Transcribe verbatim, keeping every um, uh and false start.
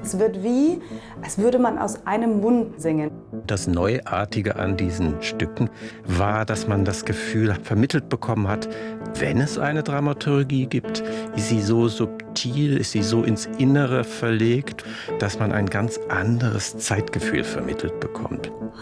Es wird wie, als würde man aus einem Mund singen. Das Neuartige an diesen Stücken war, dass man das Gefühl vermittelt bekommen hat, wenn es eine Dramaturgie gibt, ist sie so subtil, ist sie so ins Innere verlegt, dass man ein ganz anderes Zeitgefühl vermittelt bekommt.